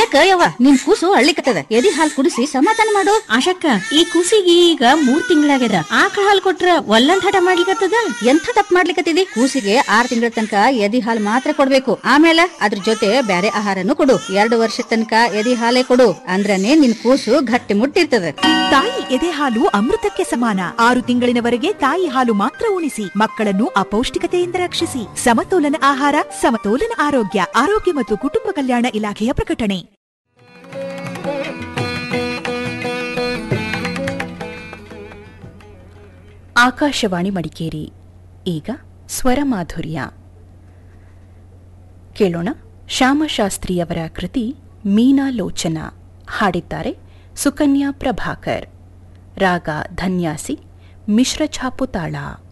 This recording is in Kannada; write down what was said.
ಯಾಕ ಯವ್ವ ನಿನ್ ಕೂಸು ಅಳ್ಳಿಕತ್ತದ, ಎದಿ ಹಾಲ್ ಕುಡಿಸಿ ಸಮಾಧಾನ ಮಾಡು. ಆಶಕ್ಕ, ಈ ಕೂಸಿಗೆ ಈಗ 3 ತಿಂಗಳಾಗ್ಯದ. ಆಕಳ ಹಾಲ್ ಕೊಟ್ರ ಒಲ್ಲಂದ್ ಹಠ ಮಾಡ್ಲಿಕತ್ತದ. ಎಂಥ ತಪ್ಪು ಮಾಡ್ಲಿಕತ್ತಿದಿ? ಕೂಸಿಗೆ 6 ತಿಂಗಳ ತನಕ ಎದಿ ಹಾಲ್ ಮಾತ್ರ ಕೊಡ್ಬೇಕು. ಆಮೇಲೆ ಅದ್ರ ಜೊತೆ ಬ್ಯಾರೆ ಆಹಾರನು ಕೊಡು. 2 ವರ್ಷ ತನಕ ಎದಿ ಹಾಲೇ ಕೊಡು, ಅಂದ್ರನೇ ನಿನ್ ಕೂಸು ಗಟ್ಟಿ ಮುಟ್ಟಿರ್ತದ. ತಾಯಿ ಎದೆ ಹಾಲು ಅಮೃತಕ್ಕೆ ಸಮಾನ. 6 ತಿಂಗಳಿನವರೆಗೆ ತಾಯಿ ಹಾಲು ಮಾತ್ರ ಉಣಿಸಿ, ಮಕ್ಕಳನ್ನು ಅಪೌಷ್ಟಿಕತೆಯಿಂದ ರಕ್ಷಿಸಿ. ಸಮತೋಲನ ಆಹಾರ, ಸಮತೋಲನ ಆರೋಗ್ಯ. ಆರೋಗ್ಯ ಮತ್ತು ಕುಟುಂಬ ಕಲ್ಯಾಣ ಇಲಾಖೆಯ ಪ್ರಕಟಣೆ. ಆಕಾಶವಾಣಿ ಮಡಿಕೇರಿ. ಈಗ ಸ್ವರ ಮಾಧುರ್ಯ ಕೇಳೋಣ. ಶ್ಯಾಮಶಾಸ್ತ್ರಿಯವರ ಕೃತಿ ಮೀನಾಲೋಚನ. ಹಾಡಿದ್ದಾರೆ ಸುಕನ್ಯಾ ಪ್ರಭಾಕರ್. ರಾಗ ಧನ್ಯಾಸಿ, ಮಿಶ್ರ ಛಾಪು ತಾಳ.